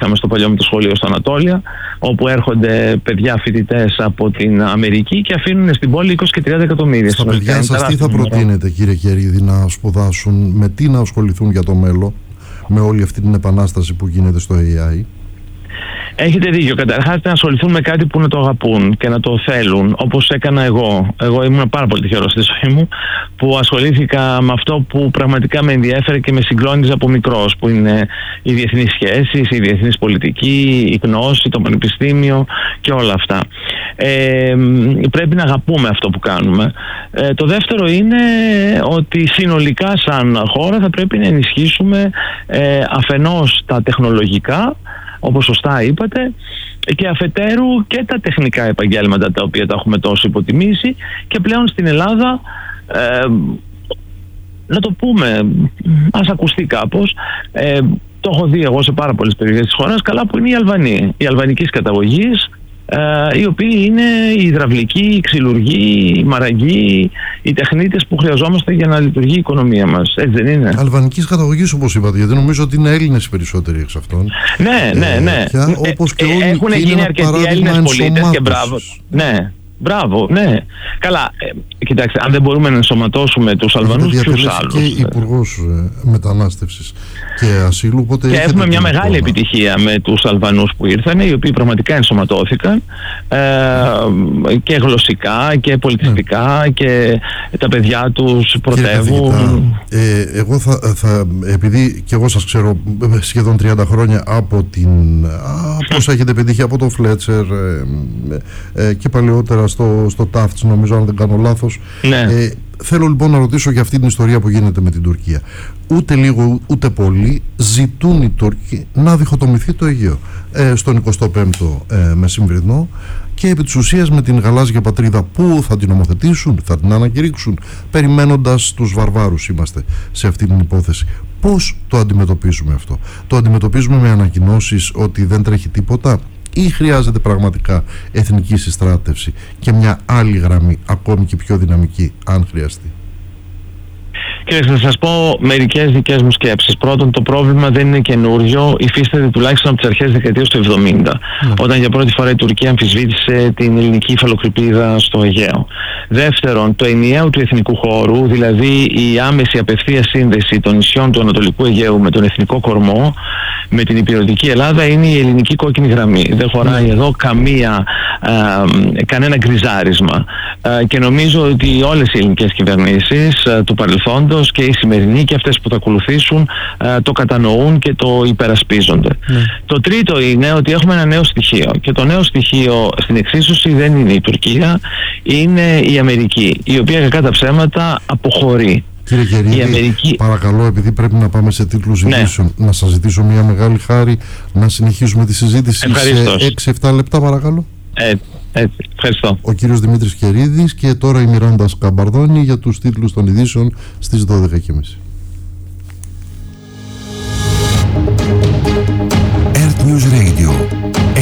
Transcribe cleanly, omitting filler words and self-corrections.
πηγαίναμε στο παλιό μου το σχολείο στο Ανατόλια, όπου έρχονται παιδιά φοιτητές από την Αμερική και αφήνουν στην πόλη 20 και 30 εκατομμύρια. Στα παιδιά σας τι θα προτείνετε, κύριε Κερίδη, να σπουδάσουν, με τι να ασχοληθούν για το μέλλον, με όλη αυτή την επανάσταση που γίνεται στο AI? Έχετε δίκιο. Καταρχάς να ασχοληθούν με κάτι που να το αγαπούν και να το θέλουν, όπως έκανα εγώ. Εγώ ήμουν πάρα πολύ τυχερός στη ζωή μου, που ασχολήθηκα με αυτό που πραγματικά με ενδιέφερε και με συγκλώνιζε από μικρός, που είναι οι διεθνείς σχέσεις, η διεθνής πολιτική, η γνώση, το πανεπιστήμιο και όλα αυτά. Πρέπει να αγαπούμε αυτό που κάνουμε. Το δεύτερο είναι ότι συνολικά σαν χώρα θα πρέπει να ενισχύσουμε αφενός τα τεχνολογικά, όπως σωστά είπατε, και αφετέρου και τα τεχνικά επαγγέλματα, τα οποία τα έχουμε τόσο υποτιμήσει, και πλέον στην Ελλάδα, να το πούμε, ας ακουστεί κάπως, το έχω δει εγώ σε πάρα πολλές περιοχές της χώρας, καλά που είναι οι Αλβανοί, οι αλβανικής καταγωγής, οι οποίοι είναι οι υδραυλικοί, οι ξυλουργοί, οι μαραγκοί, οι τεχνίτες που χρειαζόμαστε για να λειτουργεί η οικονομία μας. Έτσι δεν είναι? Αλβανικής καταγωγής, όπως είπατε, γιατί νομίζω ότι είναι Έλληνες οι περισσότεροι εξ αυτών. Ναι. Όπως και όλοι, έχουν γίνει αρκετοί Έλληνες πολίτες και μπράβο. Ναι. Μπράβο, ναι. Καλά, κοιτάξτε, αν δεν μπορούμε να ενσωματώσουμε τους Αλβανούς, ποιους άλλους? Και υπουργός μετανάστευσης και ασύλου. Και έχουμε μια μεγάλη επιτυχία με τους Αλβανούς που ήρθαν, οι οποίοι πραγματικά ενσωματώθηκαν και γλωσσικά και πολιτιστικά, και τα παιδιά τους πρωτεύουν. Εγώ επειδή και εγώ σας ξέρω σχεδόν 30 χρόνια από πώς έχετε πετύχει από το Φλέτσερ και παλαιότερα στο Ταύτς, νομίζω, αν δεν κάνω λάθος. Ναι. Θέλω λοιπόν να ρωτήσω για αυτή την ιστορία που γίνεται με την Τουρκία. Ούτε λίγο ούτε πολύ ζητούν οι Τούρκοι να διχοτομηθεί το Αιγαίο στον 25ο μεσημβρινό, και επί της ουσίας με την γαλάζια πατρίδα που θα την νομοθετήσουν, θα την ανακηρύξουν, περιμένοντας τους βαρβάρους είμαστε σε αυτή την υπόθεση. Πώς το αντιμετωπίζουμε αυτό? Το αντιμετωπίζουμε με ανακοινώσεις ότι δεν τρέχει τίποτα, ή χρειάζεται πραγματικά εθνική συστράτευση και μια άλλη γραμμή, ακόμη και πιο δυναμική, αν χρειαστεί? Κύριε, θα σας πω μερικές δικές μου σκέψεις. Πρώτον, το πρόβλημα δεν είναι καινούριο, υφίσταται τουλάχιστον από τις αρχές δεκαετίας του 70, όταν για πρώτη φορά η Τουρκία αμφισβήτησε την ελληνική υφαλοκρηπίδα στο Αιγαίο. Δεύτερον, το ενιαίο του εθνικού χώρου, δηλαδή η άμεση απευθεία σύνδεση των νησιών του Ανατολικού Αιγαίου με τον εθνικό κορμό, με την υπηρετική Ελλάδα, είναι η ελληνική κόκκινη γραμμή. Δεν χωράει εδώ κανένα γκριζάρισμα. Και νομίζω ότι όλες οι ελληνικές κυβερνήσεις του παρελθόντος, και η σημερινή και αυτές που θα ακολουθήσουν, το κατανοούν και το υπερασπίζονται. Το τρίτο είναι ότι έχουμε ένα νέο στοιχείο, και το νέο στοιχείο στην εξίσωση δεν είναι η Τουρκία, είναι η Αμερική, η οποία κακά τα ψέματα αποχωρεί. Κύριε Κερίδη, παρακαλώ, επειδή πρέπει να πάμε σε τίτλους ειδήσεων, να σας ζητήσω μια μεγάλη χάρη να συνεχίσουμε τη συζήτηση σε 6-7 λεπτά, παρακαλώ. Ευχαριστώ. Ο κύριος Δημήτρης Κερίδης, και τώρα η Μιράντα Σκαμπαρδόνη για τους τίτλους των ειδήσεων στις 12:30. Earth News Radio.